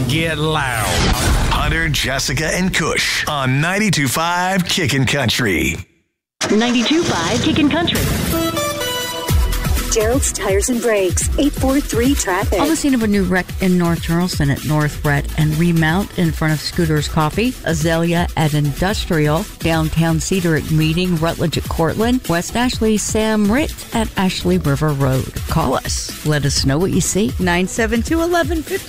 get loud. Hunter, Jessica, and Kush on 92.5 Kickin' Country. 92.5 Kickin' Country. Gerald's Tires and Brakes, 843 traffic. On the scene of a new wreck in North Charleston at North Brett and Remount in front of Scooter's Coffee, Azalea at Industrial, downtown Cedar at Meeting, Rutledge at Cortland, West Ashley, Sam Ritt at Ashley River Road. Call us. Let us know what you see. 972-1150.